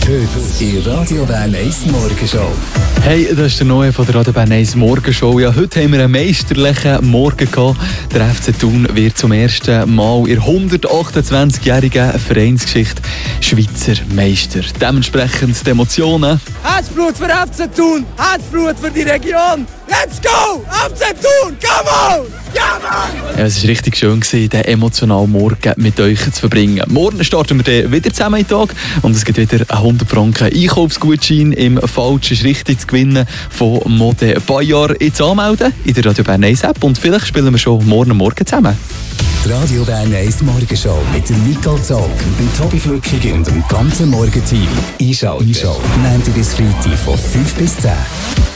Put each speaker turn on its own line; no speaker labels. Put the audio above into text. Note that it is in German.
Heute in Radio Bern 1 Morgenshow.
Hey, das ist der Neue von der Radio Bern 1 Morgenshow. Ja, heute haben wir einen meisterlichen Morgen gehabt. Der FC Thun wird zum ersten Mal in 128-jährigen Vereinsgeschichte Schweizer Meister. Dementsprechend die Emotionen.
Herzblut für FC Thun, Herzblut für die Region. Let's go! FC Thun, come on! Ja, Mann!
Ja, es war richtig schön, diesen emotionalen Morgen mit euch zu verbringen. Morgen starten wir dann wieder zusammen in den Tag und es gibt wieder 100 Franken Einkaufsgutschein im Falsch ist richtig zu gewinnen von Mode Bayer. Jetzt anmelden in der Radio Bern 1 App und vielleicht spielen wir schon morgen zusammen.
Die Radio Bern 1 Morgenshow mit dem Nicole Zog, dem Tobi Flückig und dem ganzen Morgenteam. Einschalten. Montag bis Freitag von 5 bis 10.